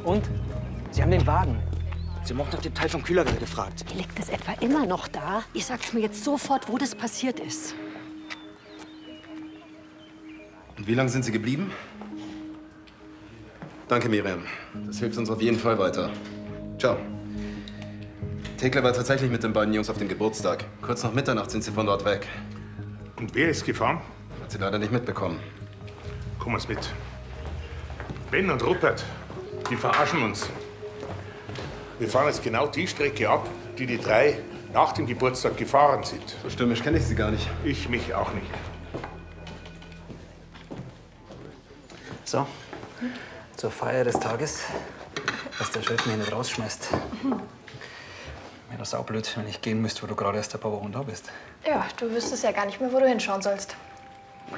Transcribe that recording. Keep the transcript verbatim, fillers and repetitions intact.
Und? Sie haben den Wagen. Sie haben auch nach dem Teil vom Kühlergrill gefragt. Liegt es etwa immer noch da? Ich sag's mir jetzt sofort, wo das passiert ist. Und wie lange sind Sie geblieben? Danke, Miriam. Das hilft uns auf jeden Fall weiter. Ciao. Thekla war tatsächlich mit den beiden Jungs auf dem Geburtstag. Kurz nach Mitternacht sind sie von dort weg. Und wer ist gefahren? Hat sie leider nicht mitbekommen. Komm uns mit. Ben und Rupert, die verarschen uns. Wir fahren jetzt genau die Strecke ab, die die drei nach dem Geburtstag gefahren sind. So stürmisch kenne ich sie gar nicht. Ich mich auch nicht. So, zur Feier des Tages, dass der Chef mich nicht rausschmeißt. Mhm. Wäre das saublöd, wenn ich gehen müsste, wo du gerade erst ein paar Wochen da bist. Ja, du wüsstest ja gar nicht mehr, wo du hinschauen sollst.